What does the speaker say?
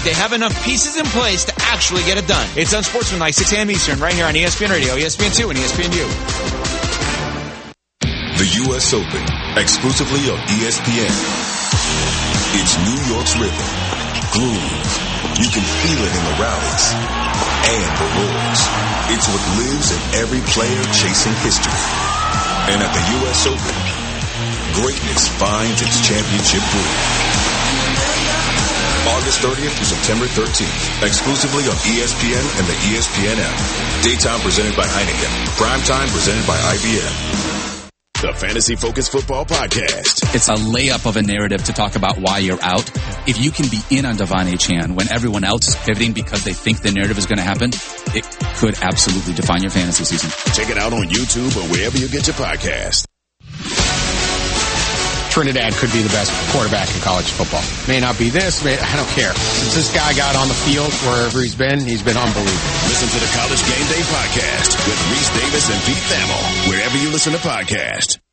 they have enough pieces in place to actually get it done. It's Unsportsmanlike, 6 a.m. Eastern, right here on ESPN Radio, ESPN2, and ESPNU. The U.S. Open, exclusively on ESPN. It's New York's rhythm, groove. You can feel it in the rallies and the roars. It's what lives in every player chasing history. And at the U.S. Open, greatness finds its championship groove. August 30th through September 13th, exclusively on ESPN and the ESPN app. Daytime presented by Heineken. Primetime presented by IBM. The Fantasy Focus Football Podcast. It's a layup of a narrative to talk about why you're out. If you can be in on Devon Achane when everyone else is pivoting because they think the narrative is going to happen, it could absolutely define your fantasy season. Check it out on YouTube or wherever you get your podcast. Trinidad could be the best quarterback in college football. May not be this, I don't care. Since this guy got on the field wherever he's been unbelievable. Listen to the College Game Day Podcast with Reese Davis and Pete Thamel, wherever you listen to podcasts.